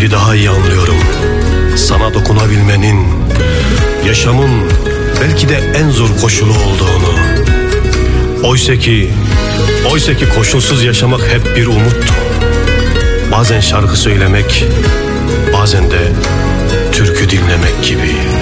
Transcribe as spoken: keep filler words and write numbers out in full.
Şimdi daha iyi anlıyorum. Sana dokunabilmenin, yaşamın belki de en zor koşulu olduğunu. Oysa ki, oysa ki koşulsuz yaşamak hep bir umuttu. Bazen şarkı söylemek, bazen de türkü dinlemek gibi.